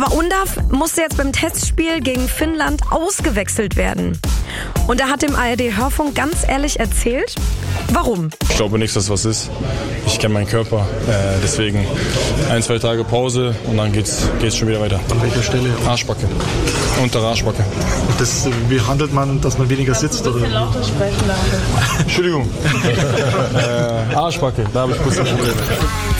Aber Undav musste jetzt beim Testspiel gegen Finnland ausgewechselt werden. Und er hat dem ARD-Hörfunk ganz ehrlich erzählt, warum. Ich glaube nicht, dass was ist. Ich kenne meinen Körper. Deswegen 1-2 Tage Pause und dann geht's schon wieder weiter. An welcher Stelle? Arschbacke. Untere Arschbacke. Und wie handelt man, dass man weniger sitzt? Oder? Lauter sprechen. Entschuldigung. Arschbacke, da habe ich kurz ein Problem.